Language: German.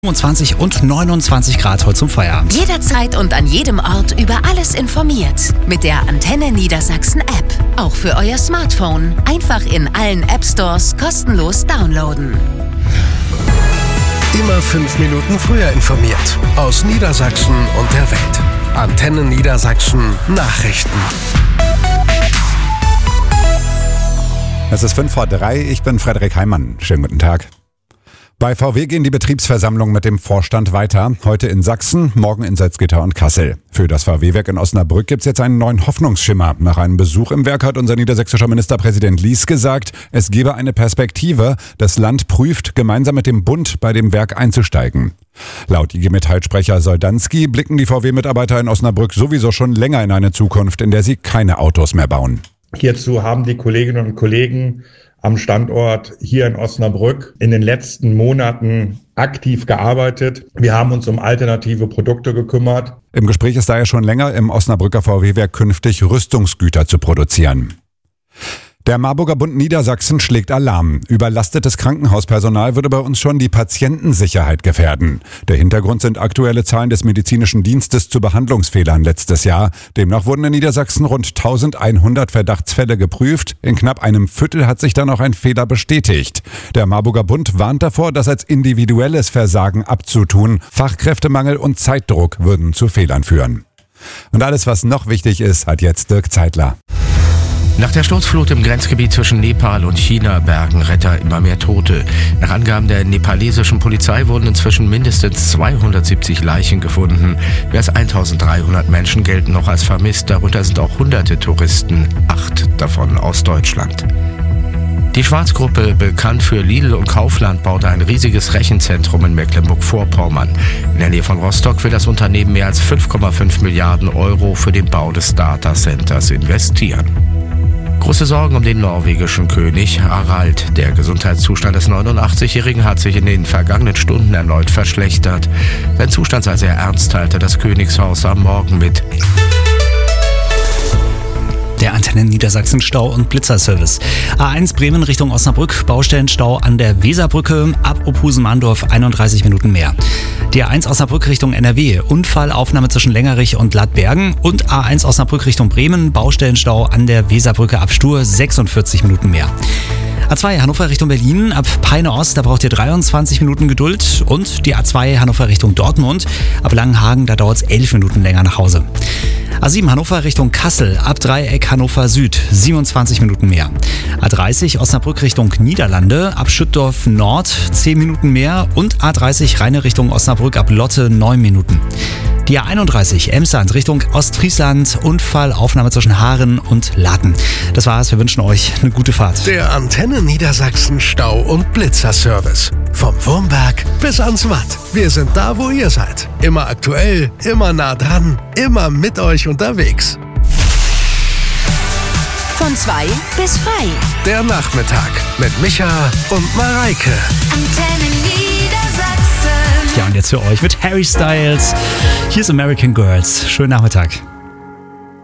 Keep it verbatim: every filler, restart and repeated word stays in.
fünfundzwanzig und neunundzwanzig Grad heute zum Feierabend. Jederzeit und an jedem Ort über alles informiert. Mit der Antenne Niedersachsen App. Auch für euer Smartphone. Einfach in allen App Stores kostenlos downloaden. Immer fünf Minuten früher informiert. Aus Niedersachsen und der Welt. Antenne Niedersachsen Nachrichten. Es ist fünf vor drei, ich bin Frederik Heimann. Schönen guten Tag. Bei V W gehen die Betriebsversammlungen mit dem Vorstand weiter. Heute in Sachsen, morgen in Salzgitter und Kassel. Für das V W-Werk in Osnabrück gibt es jetzt einen neuen Hoffnungsschimmer. Nach einem Besuch im Werk hat unser niedersächsischer Ministerpräsident Lies gesagt, es gebe eine Perspektive. Das Land prüft, gemeinsam mit dem Bund bei dem Werk einzusteigen. Laut I G Metall-Sprecher Soldanski blicken die V W-Mitarbeiter in Osnabrück sowieso schon länger in eine Zukunft, in der sie keine Autos mehr bauen. Hierzu haben die Kolleginnen und Kollegen am Standort hier in Osnabrück in den letzten Monaten aktiv gearbeitet. Wir haben uns um alternative Produkte gekümmert. Im Gespräch ist daher schon länger, im Osnabrücker V W-Werk künftig Rüstungsgüter zu produzieren. Der Marburger Bund Niedersachsen schlägt Alarm. Überlastetes Krankenhauspersonal würde bei uns schon die Patientensicherheit gefährden. Der Hintergrund sind aktuelle Zahlen des medizinischen Dienstes zu Behandlungsfehlern letztes Jahr. Demnach wurden in Niedersachsen rund eintausendeinhundert Verdachtsfälle geprüft. In knapp einem Viertel hat sich dann auch ein Fehler bestätigt. Der Marburger Bund warnt davor, das als individuelles Versagen abzutun. Fachkräftemangel und Zeitdruck würden zu Fehlern führen. Und alles, was noch wichtig ist, hat jetzt Dirk Zeitler. Nach der Sturzflut im Grenzgebiet zwischen Nepal und China bergen Retter immer mehr Tote. Nach Angaben der nepalesischen Polizei wurden inzwischen mindestens zweihundertsiebzig Leichen gefunden. Mehr als eintausenddreihundert Menschen gelten noch als vermisst, darunter sind auch hunderte Touristen, acht davon aus Deutschland. Die Schwarzgruppe, bekannt für Lidl und Kaufland, baute ein riesiges Rechenzentrum in Mecklenburg-Vorpommern. In der Nähe von Rostock will das Unternehmen mehr als fünf Komma fünf Milliarden Euro für den Bau des Datacenters investieren. Große Sorgen um den norwegischen König Harald. Der Gesundheitszustand des neunundachtzigjährigen hat sich in den vergangenen Stunden erneut verschlechtert. Sein Zustand sei sehr ernst, teilte das Königshaus am Morgen mit. Der Antenne Niedersachsen Stau- und Blitzerservice. A eins Bremen Richtung Osnabrück, Baustellenstau an der Weserbrücke, ab Opusen-Mahndorf einunddreißig Minuten mehr. Die A eins Osnabrück Richtung N R W, Unfallaufnahme zwischen Längerich und Lattbergen und A eins Osnabrück Richtung Bremen, Baustellenstau an der Weserbrücke ab Stur, sechsundvierzig Minuten mehr. A zwei Hannover Richtung Berlin, ab Peine Ost, da braucht ihr dreiundzwanzig Minuten Geduld. Und die A zwei Hannover Richtung Dortmund, ab Langenhagen, da dauert es elf Minuten länger nach Hause. A sieben Hannover Richtung Kassel, ab Dreieck Hannover Süd, siebenundzwanzig Minuten mehr. A dreißig Osnabrück Richtung Niederlande, ab Schüttdorf Nord, zehn Minuten mehr. Und A dreißig Rheine Richtung Osnabrück, ab Lotte, neun Minuten. Die A einunddreißig Emsland Richtung Ostfriesland, Unfallaufnahme zwischen Haaren und Laten. Das war's, wir wünschen euch eine gute Fahrt. Der Antenne Niedersachsen Stau- und Blitzerservice. Vom Wurmberg bis ans Watt. Wir sind da, wo ihr seid. Immer aktuell, immer nah dran, immer mit euch unterwegs. Von zwei bis frei. Der Nachmittag mit Micha und Mareike. Antenne Niedersachsen. Ja, und jetzt für euch mit Harry Styles. Hier ist American Girls. Schönen Nachmittag.